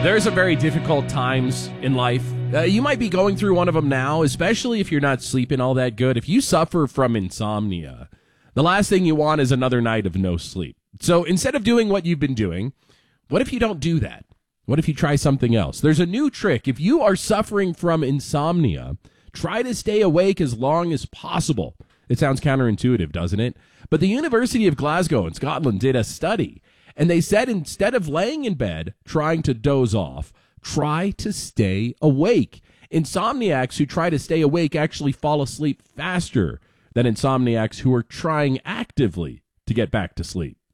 There's some very difficult times in life. You might be going through one of them now, especially if you're not sleeping all that good. If you suffer from insomnia, the last thing you want is another night of no sleep. So instead of doing what you've been doing, what if you don't do that? What if you try something else? There's a new trick. If you are suffering from insomnia, try to stay awake as long as possible. It sounds counterintuitive, doesn't it? But the University of Glasgow in Scotland did a study, and they said instead of laying in bed trying to doze off, try to stay awake. Insomniacs who try to stay awake actually fall asleep faster than insomniacs who are trying actively to get back to sleep.